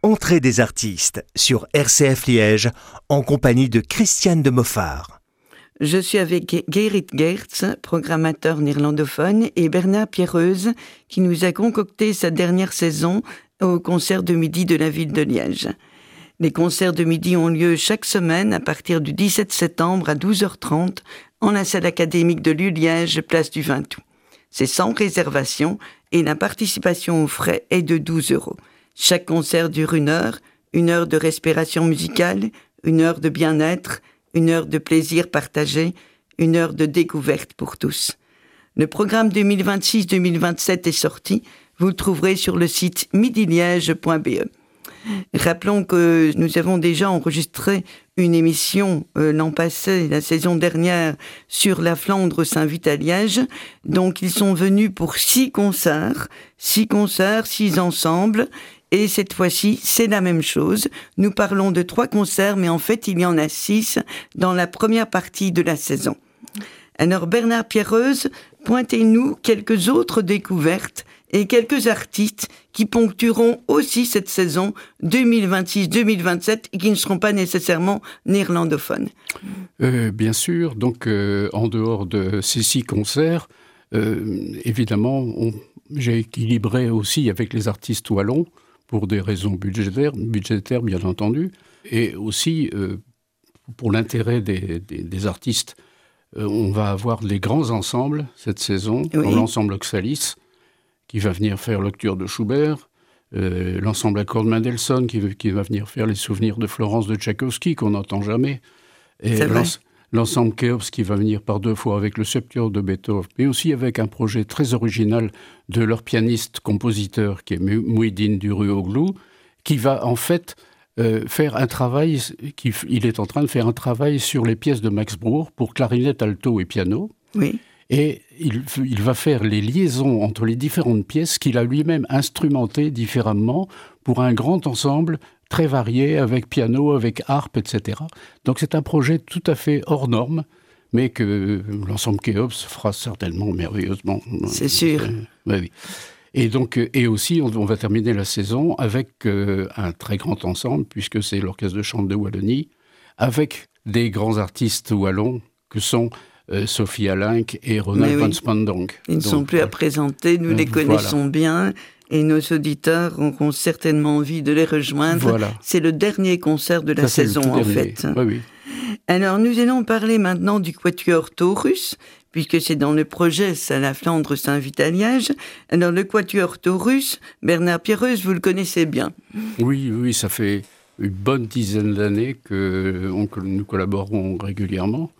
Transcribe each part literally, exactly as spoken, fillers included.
Entrée des artistes sur R C F Liège en compagnie de Christiane de Moffard. Je suis avec Gerrit Geerts, programmateur néerlandophone, et Bernard Pierreuse, qui nous a concocté sa dernière saison au concert de midi de la ville de Liège. Les concerts de midi ont lieu chaque semaine à partir du dix-sept septembre à douze heures trente en la salle académique de l'U Liège, place du vingt août. C'est sans réservation et la participation aux frais est de douze euros. Chaque concert dure une heure, une heure de respiration musicale, une heure de bien-être, une heure de plaisir partagé, une heure de découverte pour tous. Le programme deux mille vingt-six deux mille vingt-sept est sorti, vous le trouverez sur le site midi liège point b e. Rappelons que nous avons déjà enregistré une émission euh, l'an passé, la saison dernière, sur la Flandre s'invite à Liège. Donc ils sont venus pour six concerts, six concerts, six ensembles. Et cette fois-ci, c'est la même chose. Nous parlons de trois concerts, mais en fait, il y en a six dans la première partie de la saison. Alors Bernard Pierreuse, pointez-nous quelques autres découvertes et quelques artistes qui ponctueront aussi cette saison deux mille vingt-six deux mille vingt-sept et qui ne seront pas nécessairement néerlandophones. Euh, bien sûr, donc euh, en dehors de ces six concerts, euh, évidemment, on, j'ai équilibré aussi avec les artistes wallons pour des raisons budgétaires, budgétaires bien entendu, et aussi euh, pour l'intérêt des, des, des artistes. Euh, on va avoir les grands ensembles cette saison, oui. L'ensemble Oxalis, qui va venir faire l'Octubre de Schubert, euh, l'ensemble Accord de Mendelssohn, qui, qui va venir faire les souvenirs de Florence de Tchaïkovski, qu'on n'entend jamais, et l'ens, l'ensemble Khéops, qui va venir par deux fois avec le Septuor de Beethoven, mais aussi avec un projet très original de leur pianiste-compositeur, qui est Mouhidine Duruoğlu, qui va en fait euh, faire un travail, qui, il est en train de faire un travail sur les pièces de Max Bruch pour clarinette, alto et piano. Oui. Et il, il va faire les liaisons entre les différentes pièces qu'il a lui-même instrumentées différemment pour un grand ensemble très varié, avec piano, avec harpe, et cetera. Donc c'est un projet tout à fait hors norme, mais que l'ensemble Khéops fera certainement merveilleusement. C'est sûr. Euh, oui, oui. Et, donc, et aussi, on, on va terminer la saison avec euh, un très grand ensemble, puisque c'est l'Orchestre de chambre de Wallonie, avec des grands artistes wallons que sont Euh, Sophie Alenc et Ronald oui. van Spandonk. Ils ne Donc, sont plus à présenter, nous euh, les connaissons voilà. bien, et nos auditeurs auront certainement envie de les rejoindre. Voilà. C'est le dernier concert de la Ça, saison, en fait. Oui, oui. Alors, nous allons parler maintenant du Quatuor Taurus, puisque c'est dans le projet ça, la Flandre s'invite à Liège. Alors, le Quatuor Taurus, Bernard Pierreuse, vous le connaissez bien. Oui, oui, ça fait une bonne dizaine d'années que, on, que nous collaborons régulièrement.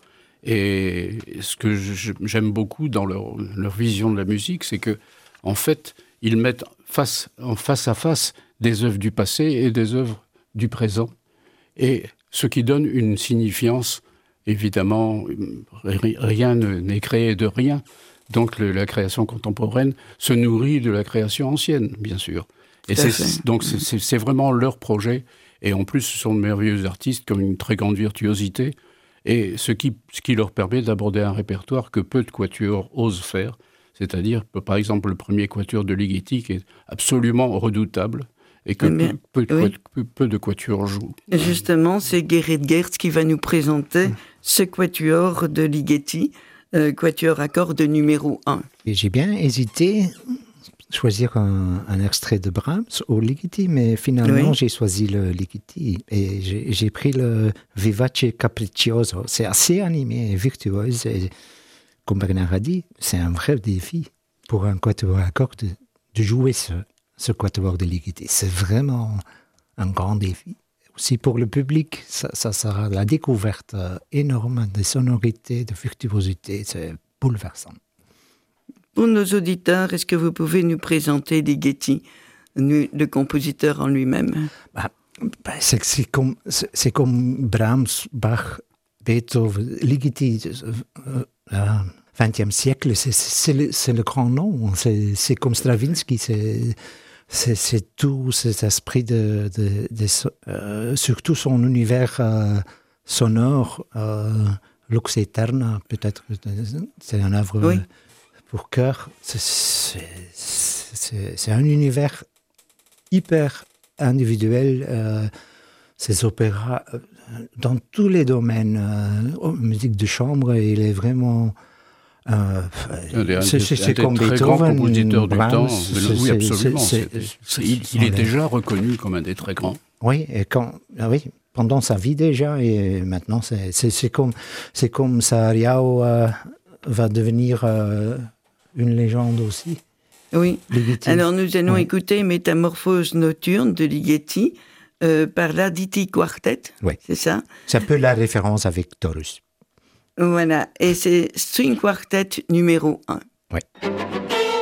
Et ce que je, j'aime beaucoup dans leur, leur vision de la musique, c'est que, en fait, ils mettent face, en face à face des œuvres du passé et des œuvres du présent. Et ce qui donne une signifiance, évidemment, rien n'est créé de rien. Donc le, la création contemporaine se nourrit de la création ancienne, bien sûr. Et c'est, donc c'est, c'est, c'est vraiment leur projet. Et en plus, ce sont de merveilleux artistes qui ont une très grande virtuosité. Et ce qui, ce qui leur permet d'aborder un répertoire que peu de quatuors osent faire, c'est-à-dire, par exemple, le premier quatuor de Ligeti, qui est absolument redoutable, et que Mais, peu, peu, oui. peu, peu de quatuors jouent. Justement, c'est Gerrit Geerts qui va nous présenter mmh. ce quatuor de Ligeti, euh, quatuor à cordes numéro un. Et j'ai bien hésité à choisir un, un extrait de Brahms ou Ligeti, mais finalement, oui. j'ai choisi le Ligeti. Et j'ai, j'ai pris le Vivace Capriccioso. C'est assez animé et virtuose. Et comme Bernard a dit, c'est un vrai défi pour un quatuor à cordes de, de jouer ce, ce quatuor de Ligeti. C'est vraiment un grand défi. Aussi pour le public, ça, ça sera la découverte énorme des sonorités, de virtuosité. C'est bouleversant. Pour nos auditeurs, est-ce que vous pouvez nous présenter Ligeti, le compositeur en lui-même? bah, bah, c'est, c'est, comme, c'est, c'est comme Brahms, Bach, Beethoven, Ligeti, euh, euh, vingtième siècle, c'est, c'est, le, c'est le grand nom. C'est, c'est comme Stravinsky, c'est, c'est, c'est tout cet esprit, de, de, de, euh, surtout son univers euh, sonore, euh, Lux Aeterna, peut-être, c'est une œuvre... Oui. Pour chœur, c'est, c'est, c'est, c'est un univers hyper individuels, euh, ses opéras, euh, dans tous les domaines. Euh, musique de chambre, il est vraiment... Euh, un c'est, c'est, c'est des comme très Beethoven, grands compositeurs du Brahms, temps. c'est, Oui, absolument. c'est, C'est, c'est, il, il est déjà reconnu comme un des très grands. Oui, et quand, ah oui, pendant sa vie déjà, et maintenant, c'est, c'est, c'est comme, c'est comme Sariao euh, va devenir euh, une légende aussi. Oui. Ligeti. Alors nous allons oui. écouter Métamorphose nocturne de Ligeti euh, par l'Arditi Quartet. Oui. C'est ça. C'est un peu la référence avec Taurus. Voilà. Et c'est String Quartet numéro un. Oui.